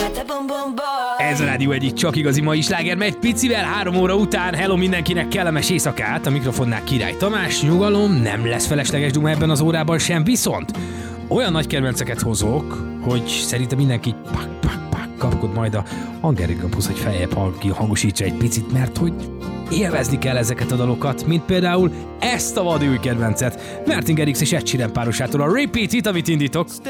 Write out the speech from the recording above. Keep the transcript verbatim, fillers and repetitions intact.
Ez a Rádió egyik csak igazi mai sláger, megy picivel három óra után. Hello mindenkinek, kellemes éjszakát. A mikrofonnál Király Tamás, nyugalom, nem lesz felesleges duma ebben az órában sem, viszont olyan nagy kedvenceket hozok, hogy szerintem mindenki pak, pak, pak, kapkod majd a Hungary Campus, hogy feljebb hangosítsa egy picit, mert hogy élvezni kell ezeket a dalokat, mint például ezt a vadi új kedvencet, Martin Garrix és Ed Sheeran párosától, a Repeat It, amit indítok.